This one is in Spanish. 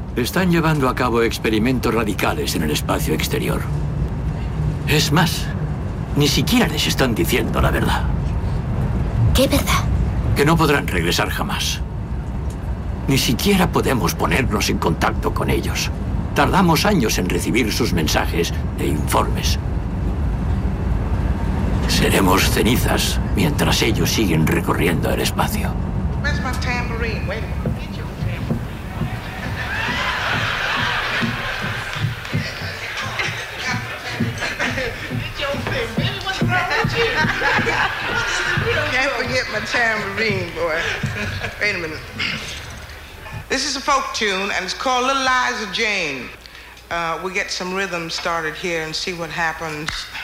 Están llevando a cabo experimentos radicales en el espacio exterior. Es más, ni siquiera les están diciendo la verdad. ¿Qué verdad? Que no podrán regresar jamás. Ni siquiera podemos ponernos en contacto con ellos. Tardamos años en recibir sus mensajes e informes. Seremos cenizas mientras ellos siguen recorriendo el espacio. Where's my tambourine? Wait a minute. Get your tambourine. Get your thing, baby. What's wrong with you? Can't forget my tambourine, boy. Wait a minute. This is a folk tune, and it's called Little Liza Jane. We'll get some rhythm started here and see what happens.